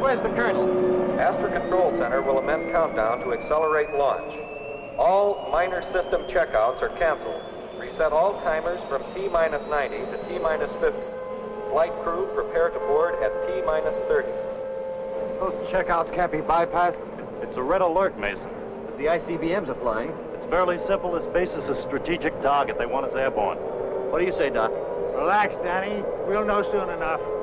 where's the colonel? Astra Control Center will amend countdown to accelerate launch. All minor system checkouts are canceled. Reset all timers from T-minus 90 to T-minus 50. Flight crew prepare to board at T-minus 30. Those checkouts can't be bypassed. It's a red alert, Mason. But the ICBMs are flying. It's fairly simple. This base is a strategic target. They want us airborne. What do you say, Doc? Relax, Danny. We'll know soon enough.